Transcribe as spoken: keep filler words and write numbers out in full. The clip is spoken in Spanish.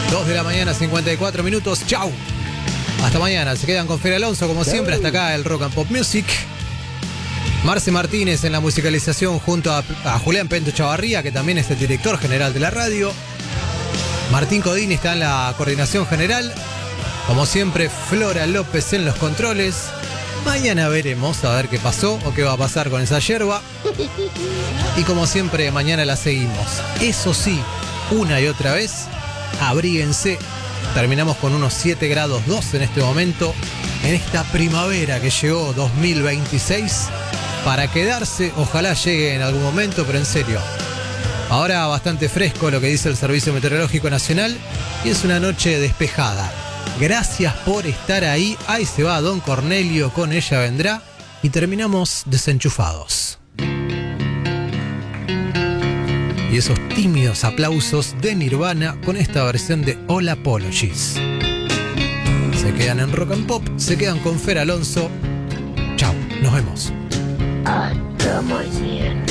dos de la mañana, cincuenta y cuatro minutos. Chau. Hasta mañana. Se quedan con Fer Alonso, como siempre. Hasta acá el Rock and Pop Music. Marce Martínez en la musicalización junto a, a Julián Pento Chavarría, que también es el director general de la radio. Martín Codini está en la coordinación general. Como siempre, Flora López en los controles. Mañana veremos a ver qué pasó o qué va a pasar con esa yerba. Y como siempre, mañana la seguimos. Eso sí, una y otra vez, abríguense. Terminamos con unos siete grados dos en este momento, en esta primavera que llegó dos mil veintiséis. Para quedarse, ojalá llegue en algún momento, pero en serio. Ahora bastante fresco lo que dice el Servicio Meteorológico Nacional y es una noche despejada. Gracias por estar ahí. Ahí se va Don Cornelio con Ella Vendrá y terminamos desenchufados. Y esos tímidos aplausos de Nirvana con esta versión de All Apologies. Se quedan en Rock and Pop, se quedan con Fer Alonso. Chao, nos vemos. Hasta mañana.